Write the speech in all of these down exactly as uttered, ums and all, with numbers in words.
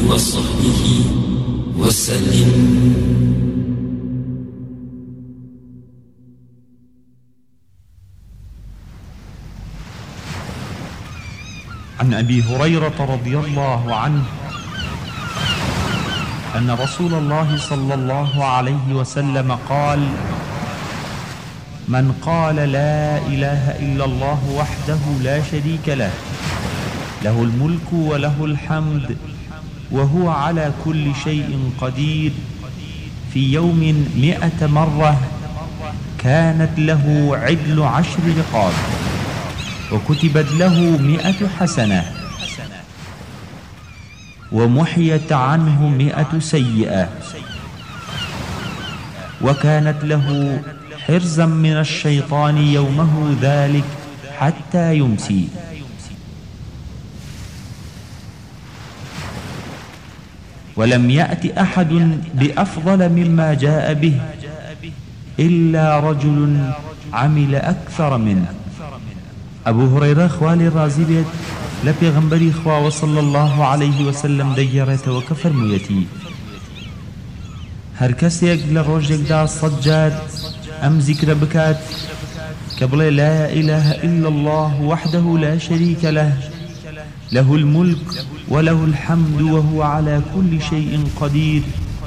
وصحبه وسلم. عن أبي هريرة رضي الله عنه أن رسول الله صلى الله عليه وسلم قال: من قال لا إله إلا الله وحده لا شريك له له الملك وله الحمد وهو على كل شيء قدير في يوم مئة مرة كانت له عدل عشر رقاب وكتبت له مئة حسنة ومحيت عنه مئة سيئة وكانت له حرزا من الشيطان يومه ذلك حتى يمسي. ولم يأت أحد بأفضل مما جاء به إلا رجل عمل أكثر منه. أبو هريرة خوالي رازي بيت لبيغنبري خواه صلى الله عليه وسلم ديرت وكفر ميتي هر كسيك لروجك دا صجاد أم ذكر بكات كبل لا إله إلا الله وحده لا شريك له له الملك وله الحمد وهو على كل شيء قدير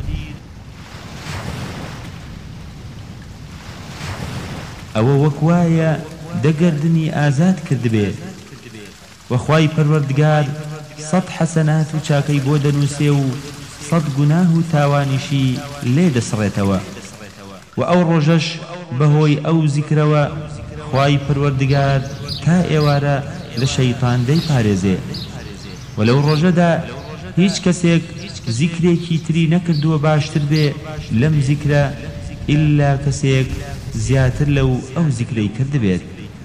أو وكوايا دقردني آزاد كردبي وخواي پروردگار صد حسنات و چاكي بودن سيو صد گناه تاوانشي ليد سريتوا و او رجش بهوي او ذكروا خواي پروردگار تا ايوارا لشيطان دي پاريزي ولو رجدا هيچ كسيك ذكري كيتري نكردو باشتر بي لم ذكر إلا كسيك زياتر لو او ذكري كرد بيت.